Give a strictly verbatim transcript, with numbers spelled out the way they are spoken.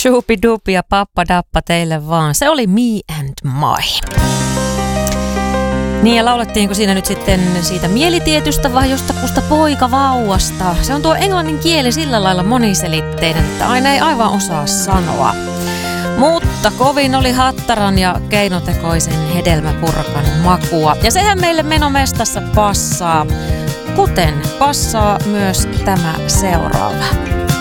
Shoopidupi ja pappadappa teille vaan. Se oli Me and My. Niin ja laulettiinko siinä nyt sitten siitä mielitietystä vai jostakusta poikavauvasta? Se on tuo englannin kieli sillä lailla moniselitteinen, että aina ei aivan osaa sanoa. Mutta kovin oli hattaran ja keinotekoisen hedelmäpurkan makua. Ja sehän meille menomestassa passaa, kuten passaa myös tämä seuraava.